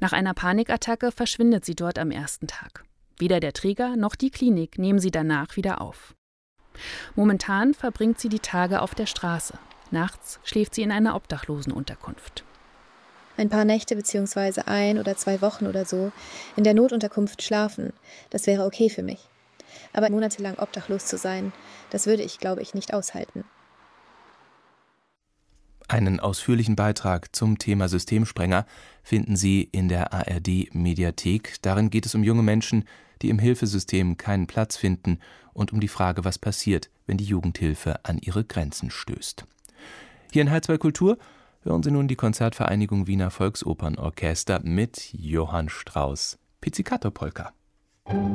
Nach einer Panikattacke verschwindet sie dort am ersten Tag. Weder der Träger noch die Klinik nehmen sie danach wieder auf. Momentan verbringt sie die Tage auf der Straße. Nachts schläft sie in einer Obdachlosenunterkunft. Ein paar Nächte bzw. 1 oder 2 Wochen oder so in der Notunterkunft schlafen, das wäre okay für mich. Aber monatelang obdachlos zu sein, das würde ich, glaube ich, nicht aushalten. Einen ausführlichen Beitrag zum Thema Systemsprenger finden Sie in der ARD-Mediathek. Darin geht es um junge Menschen, die im Hilfesystem keinen Platz finden und um die Frage, was passiert, wenn die Jugendhilfe an ihre Grenzen stößt. Hier in H2 Kultur hören Sie nun die Konzertvereinigung Wiener Volksopernorchester mit Johann Strauss Pizzicato-Polka.